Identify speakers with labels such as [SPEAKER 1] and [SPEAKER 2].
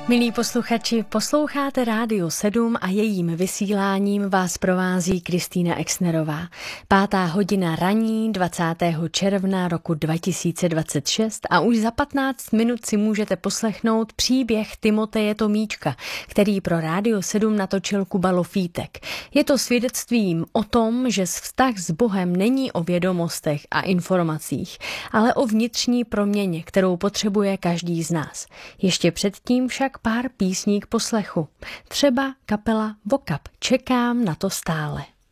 [SPEAKER 1] Milí posluchači, posloucháte Rádio 7 a jejím vysíláním vás provází Kristýna Exnerová. 5:00 ranní 20. června roku 2026 a už za 15 minut si můžete poslechnout příběh Timoteje Tomíčka, který pro Rádio 7 natočil Kuba Lofítek. Je to svědectvím o tom, že vztah s Bohem není o vědomostech a informacích, ale o vnitřní proměně, kterou potřebuje každý z nás. Ještě předtím však pár písní k poslechu. Třeba kapela Vokap Čekám na to stále.